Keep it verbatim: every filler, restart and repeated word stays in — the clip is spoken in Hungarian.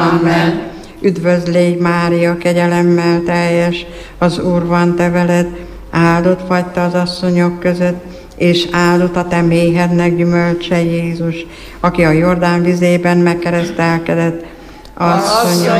Amen. Üdvözl légy, Mária, kegyelemmel teljes, az Úr van te veled, áldott vagy te az asszonyok között, és áldott a te méhednek gyümölcse, Jézus, aki a Jordán vizében megkeresztelkedett. Asszonyom,